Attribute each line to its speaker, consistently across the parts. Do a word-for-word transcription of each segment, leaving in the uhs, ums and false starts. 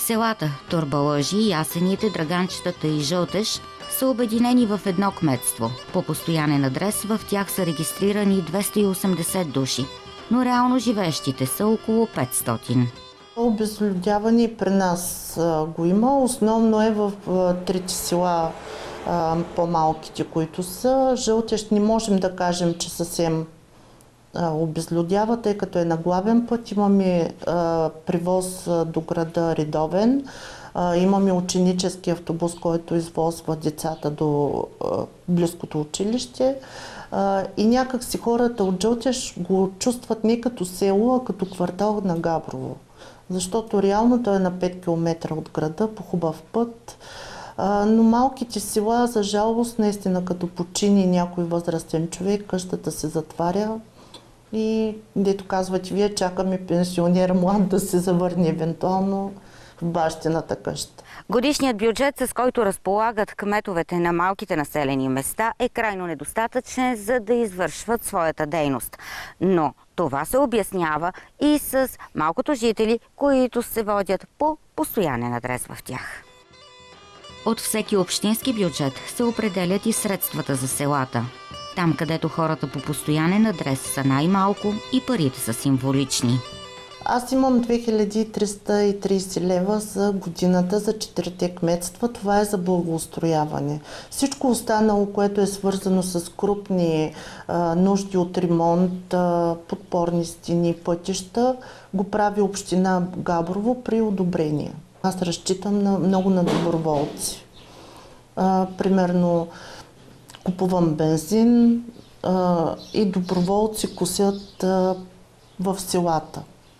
Speaker 1: Селата Турбалъжи, Ясените, Драганчетата и Жълтеш са обединени в едно кметство. По постоянен адрес в тях са регистрирани двеста и осемдесет души, но реално живеещите са около петстотин.
Speaker 2: Обезлюдяване при нас а, го има. Основно е в а, трите села, а, по-малките, които са. Жълтеш не можем да кажем, че съвсем а, обезлюдява, тъй като е на главен път. Имаме а, привоз а, до града редовен. А, имаме ученически автобус, който извозва децата до а, близкото училище. А, и някак си хората от Жълтеш го чувстват не като село, а като квартал на Габрово. Защото реално той е на пет километра от града, по хубав път. А, но малките села, за жалост, наистина като почини някой възрастен човек, къщата се затваря и, дето казвате вие, чакаме пенсионер млад да се завърне евентуално в бащината къща.
Speaker 1: Годишният бюджет, с който разполагат кметовете на малките населени места, е крайно недостатъчен, за да извършват своята дейност. Но това се обяснява и с малкото жители, които се водят по постоянен адрес в тях. От всеки общински бюджет се определят и средствата за селата. Там, където хората по постоянен адрес са най-малко и парите са символични.
Speaker 2: Аз имам две хиляди триста и трийсет лева за годината за четирите кметства. Това е за благоустрояване. Всичко останало, което е свързано с крупни а, нужди от ремонт, а, подпорни стени, пътища, го прави община Габрово при одобрение. Аз разчитам на, много на доброволци. А, примерно купувам бензин а, и доброволци косят а, в селата.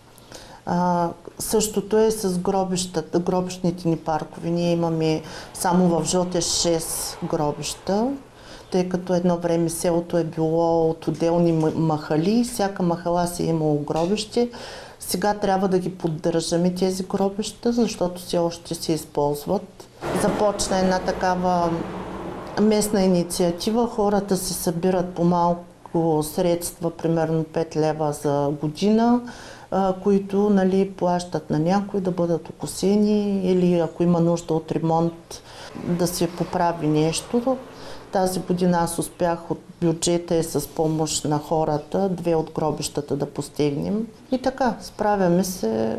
Speaker 2: А, същото е с гробищата, гробищните ни паркове. Ние имаме само в Жълтеш шест гробища, тъй като едно време селото е било от отделни махали, всяка махала си е имало гробище. Сега трябва да ги поддържаме тези гробища, защото все още се използват. Започна една такава местна инициатива, хората се събират по малко средства, примерно пет лева за година, които, нали, плащат на някой да бъдат окосени или ако има нужда от ремонт да се поправи нещо. Тази година аз успях от бюджета и с помощ на хората две от гробищата да постигнем. И така, справяме се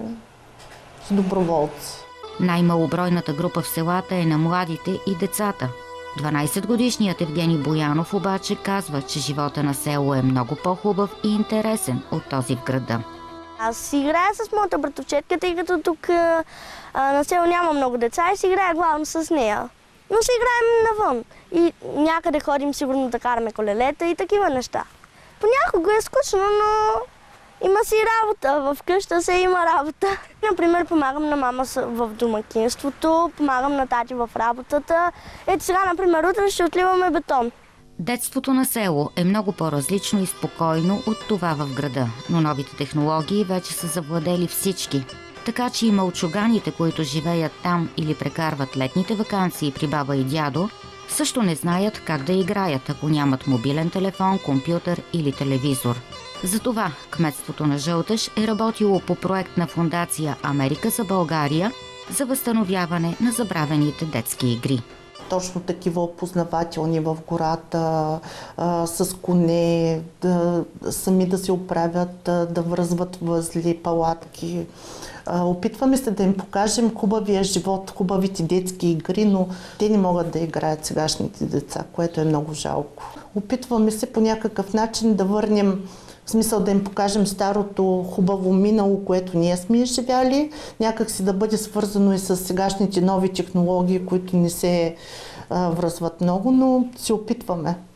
Speaker 2: с доброволци.
Speaker 1: Най-малобройната група в селата е на младите и децата. дванайсетгодишният Евгений Боянов обаче казва, че живота на село е много по-хубав и интересен от този в града.
Speaker 3: Аз си играя с моята братовчетка, тъй като тук а, на село няма много деца и си играя главно с нея. Но си играем навън и някъде ходим сигурно да караме колелета и такива неща. Понякога е скучно, но има си работа. В къща се има работа. Например, помагам на мама в домакинството, помагам на тати в работата. Ето сега, например, утре ще отливаме бетон.
Speaker 1: Детството на село е много по-различно и спокойно от това в града, но новите технологии вече са завладели всички. Така че и мълчуганите, които живеят там или прекарват летните ваканции при баба и дядо, също не знаят как да играят, ако нямат мобилен телефон, компютър или телевизор. Затова кметството на Жълтеш е работило по проект на фондация Америка за България за възстановяване на забравените детски игри.
Speaker 2: Точно такива опознавателни в гората, а, с коне, да, сами да се оправят, да, да връзват възли, палатки. А, опитваме се да им покажем хубавия живот, хубавите детски игри, но те не могат да играят сегашните деца, което е много жалко. Опитваме се по някакъв начин да върнем, в смисъл да им покажем старото хубаво минало, което ние сме изживяли, някак си да бъде свързано и с сегашните нови технологии, които не се а, връзват много, но се опитваме.